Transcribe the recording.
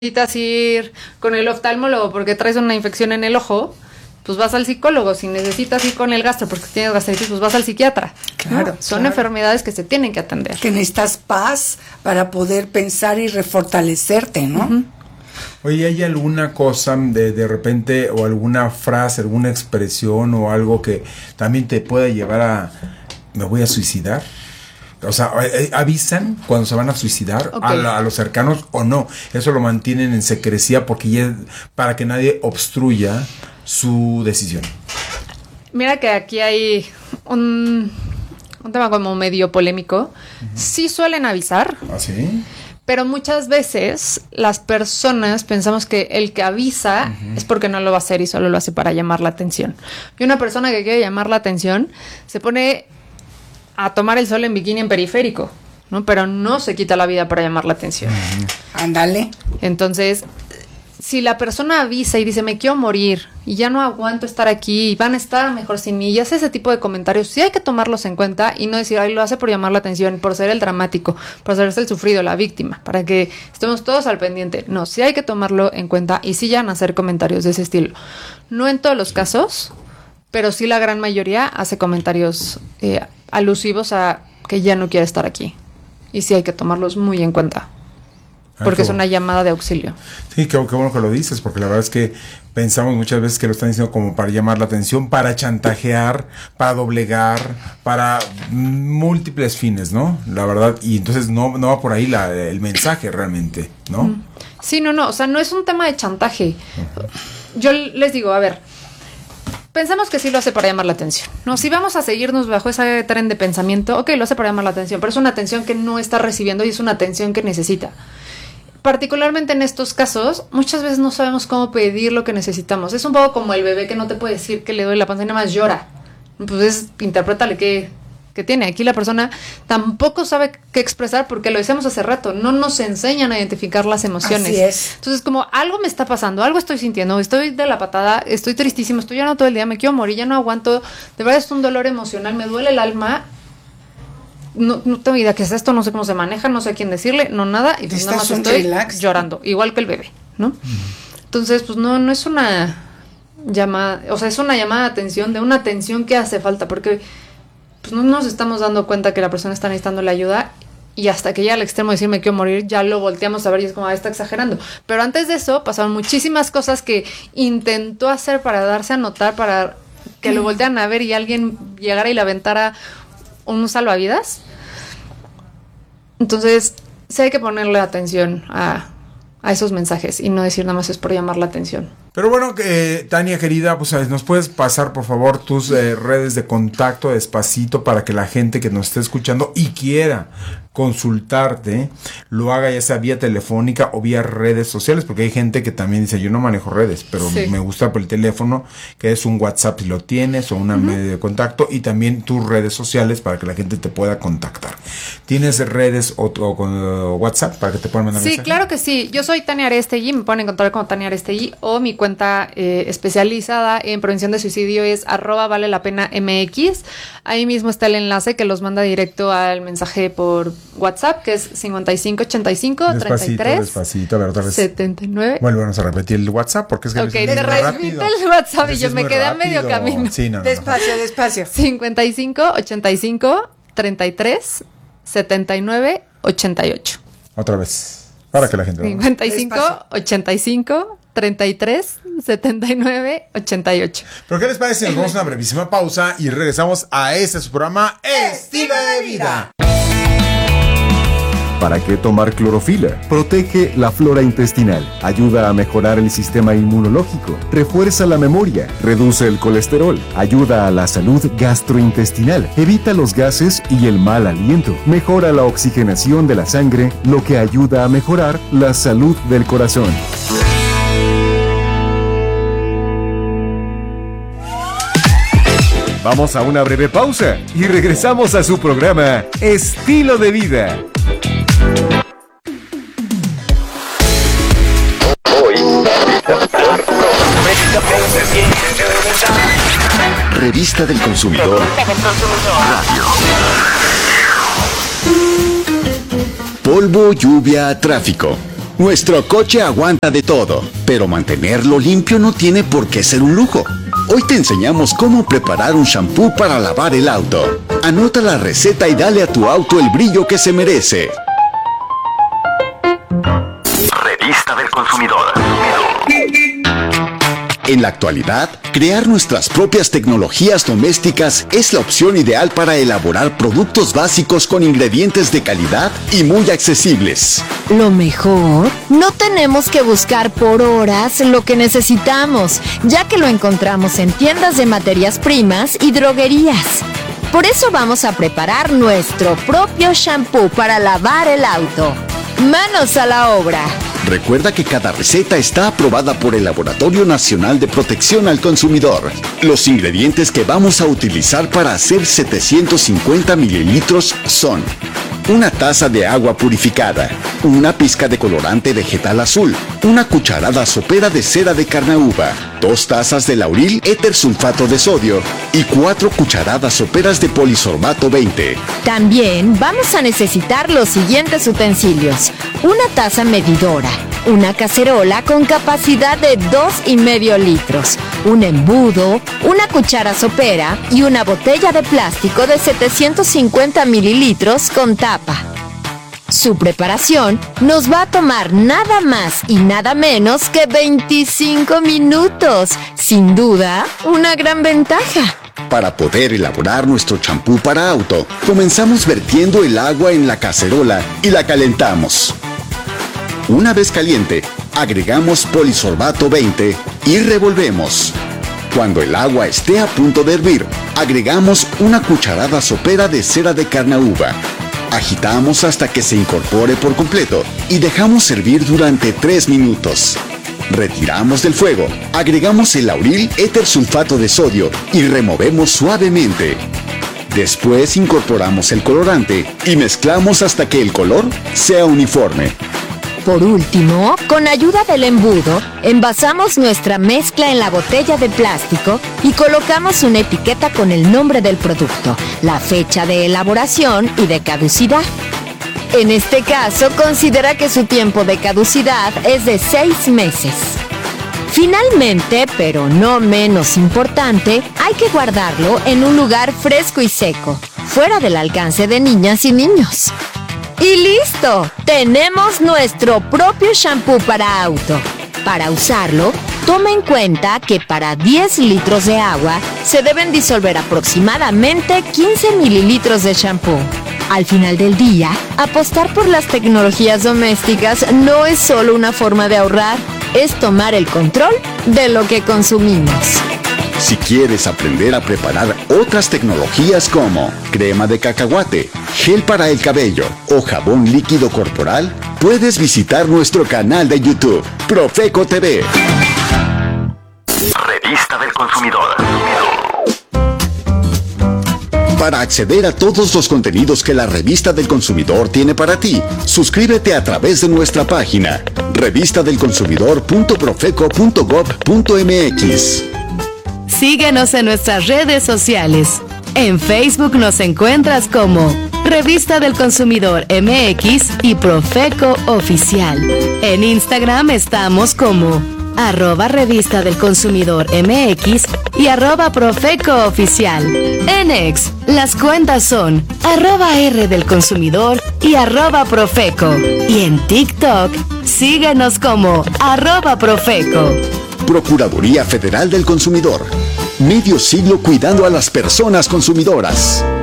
necesitas ir con el oftalmólogo porque traes una infección en el ojo, pues vas al psicólogo. Si necesitas ir con el gastro porque tienes gastritis, pues vas al psiquiatra. Claro, ¿no? Son enfermedades que se tienen que atender. Que necesitas paz para poder pensar y refortalecerte, ¿no? Uh-huh. Oye, ¿hay alguna cosa de repente o alguna frase, alguna expresión o algo que también te pueda llevar a me voy a suicidar? O sea, ¿avisan cuando se van a suicidar a los cercanos o no? Eso lo mantienen en secrecía porque ya para que nadie obstruya su decisión. Mira que aquí hay un tema como medio polémico. Uh-huh. Sí suelen avisar. ¿Ah, sí? Pero muchas veces las personas pensamos que el que avisa uh-huh. es porque no lo va a hacer y solo lo hace para llamar la atención. Y una persona que quiere llamar la atención se pone a tomar el sol en bikini en periférico, ¿no? Pero no se quita la vida para llamar la atención. Ándale. Entonces, si la persona avisa y dice, me quiero morir y ya no aguanto estar aquí y van a estar mejor sin mí, y hace ese tipo de comentarios, sí hay que tomarlos en cuenta y no decir, ay, lo hace por llamar la atención, por ser el dramático, por hacerse el sufrido, la víctima, para que estemos todos al pendiente. No, sí hay que tomarlo en cuenta y sí ya hacer comentarios de ese estilo. No en todos los casos, pero sí la gran mayoría hace comentarios alusivos a que ya no quiere estar aquí. Y sí hay que tomarlos muy en cuenta. Porque es una llamada de auxilio. Sí, qué bueno que lo dices, porque la verdad es que pensamos muchas veces que lo están diciendo como para llamar la atención, para chantajear, para doblegar, para múltiples fines, ¿no? La verdad, y entonces no va por ahí el mensaje realmente, ¿no? Sí, no, o sea, no es un tema de chantaje. Uh-huh. Yo les digo, a ver, pensamos que sí lo hace para llamar la atención, ¿no? Si vamos a seguirnos bajo ese tren de pensamiento, ok, lo hace para llamar la atención, pero es una atención que no está recibiendo y es una atención que necesita. Particularmente en estos casos, muchas veces no sabemos cómo pedir lo que necesitamos. Es un poco como el bebé que no te puede decir que le duele la panza y nada más llora. Pues interprétale qué tiene. Aquí la persona tampoco sabe qué expresar porque lo decíamos hace rato. No nos enseñan a identificar las emociones. Así es. Entonces, como algo me está pasando, algo estoy sintiendo, estoy de la patada, estoy tristísimo, estoy llorando todo el día, me quiero morir, ya no aguanto. De verdad es un dolor emocional, me duele el alma. No tengo idea qué es esto, no sé cómo se maneja, no sé a quién decirle, no nada, y pues nada más estoy llorando, igual que el bebé, ¿no? Entonces, pues no es una llamada, o sea, es una llamada de atención, de una atención que hace falta, porque pues no nos estamos dando cuenta que la persona está necesitando la ayuda, y hasta que llega al extremo de decir me quiero morir, ya lo volteamos a ver y es como, está exagerando. Pero antes de eso, pasaron muchísimas cosas que intentó hacer para darse a notar, para que lo voltearan a ver y alguien llegara y le aventara un salvavidas. Entonces sí hay que ponerle atención a esos mensajes y no decir nada más es por llamar la atención. Pero bueno, Tania querida, pues nos puedes pasar por favor tus redes de contacto despacito para que la gente que nos esté escuchando y quiera consultarte lo haga ya sea vía telefónica o vía redes sociales, porque hay gente que también dice yo no manejo redes, pero sí me gusta por el teléfono, que es un WhatsApp si lo tienes o una medio de contacto, y también tus redes sociales para que la gente te pueda contactar. ¿Tienes redes o WhatsApp para que te puedan mandar mensajes? Sí, claro que sí. Yo soy Tania Arestegui, me pueden encontrar como Tania Arestegui, o mi cuenta especializada en prevención de suicidio es @valelapenamx. Ahí mismo está el enlace que los manda directo al mensaje por WhatsApp, que es 5585 33 despacito, a ver, otra vez 79. Vamos a repetir el WhatsApp porque es que te repite el WhatsApp y yo me quedé a medio camino. Sí, no. Despacio. 5585 33 79 88. Otra vez, para que la gente 5585 33 79 88. ¿Pero qué les parece? Nos vamos a una brevísima pausa y regresamos a este su programa Estilo de Vida. ¿Para qué tomar clorofila? Protege la flora intestinal, ayuda a mejorar el sistema inmunológico, refuerza la memoria, reduce el colesterol, ayuda a la salud gastrointestinal, evita los gases y el mal aliento, mejora la oxigenación de la sangre, lo que ayuda a mejorar la salud del corazón. Vamos a una breve pausa y regresamos a su programa Estilo de Vida. Revista del Consumidor Radio. Polvo, lluvia, tráfico. Nuestro coche aguanta de todo, pero mantenerlo limpio no tiene por qué ser un lujo. Hoy te enseñamos cómo preparar un shampoo para lavar el auto. Anota la receta y dale a tu auto el brillo que se merece. Revista del Consumidor. En la actualidad, crear nuestras propias tecnologías domésticas es la opción ideal para elaborar productos básicos con ingredientes de calidad y muy accesibles. Lo mejor, no tenemos que buscar por horas lo que necesitamos, ya que lo encontramos en tiendas de materias primas y droguerías. Por eso vamos a preparar nuestro propio shampoo para lavar el auto. ¡Manos a la obra! Recuerda que cada receta está aprobada por el Laboratorio Nacional de Protección al Consumidor. Los ingredientes que vamos a utilizar para hacer 750 mililitros son: una taza de agua purificada, una pizca de colorante vegetal azul, una cucharada sopera de cera de carnauba, 2 tazas de lauril éter sulfato de sodio y 4 cucharadas soperas de polisorbato 20. También vamos a necesitar los siguientes utensilios: una taza medidora, una cacerola con capacidad de 2,5 litros, un embudo, una cuchara sopera y una botella de plástico de 750 mililitros con tapa. Su preparación nos va a tomar nada más y nada menos que 25 minutos. Sin duda, una gran ventaja. Para poder elaborar nuestro champú para auto, comenzamos vertiendo el agua en la cacerola y la calentamos. Una vez caliente, agregamos polisorbato 20 y revolvemos. Cuando el agua esté a punto de hervir, agregamos una cucharada sopera de cera de carnauba. Agitamos hasta que se incorpore por completo y dejamos hervir durante 3 minutos. Retiramos del fuego, agregamos el lauril éter sulfato de sodio y removemos suavemente. Después incorporamos el colorante y mezclamos hasta que el color sea uniforme. Por último, con ayuda del embudo, envasamos nuestra mezcla en la botella de plástico y colocamos una etiqueta con el nombre del producto, la fecha de elaboración y de caducidad. En este caso, considera que su tiempo de caducidad es de 6 meses. Finalmente, pero no menos importante, hay que guardarlo en un lugar fresco y seco, fuera del alcance de niñas y niños. ¡Y listo! Tenemos nuestro propio shampoo para auto. Para usarlo, toma en cuenta que para 10 litros de agua se deben disolver aproximadamente 15 mililitros de shampoo. Al final del día, apostar por las tecnologías domésticas no es solo una forma de ahorrar, es tomar el control de lo que consumimos. Si quieres aprender a preparar otras tecnologías como crema de cacahuate, gel para el cabello o jabón líquido corporal, puedes visitar nuestro canal de YouTube, Profeco TV. Revista del Consumidor. Para acceder a todos los contenidos que la Revista del Consumidor tiene para ti, suscríbete a través de nuestra página revistadelconsumidor.profeco.gov.mx. Síguenos en nuestras redes sociales. En Facebook nos encuentras como Revista del Consumidor MX y Profeco Oficial. En Instagram estamos como @Revista del Consumidor MX y @Profeco Oficial. En X, las cuentas son @R del Consumidor y @Profeco. Y en TikTok, síguenos como @Profeco. Procuraduría Federal del Consumidor. Medio siglo cuidando a las personas consumidoras.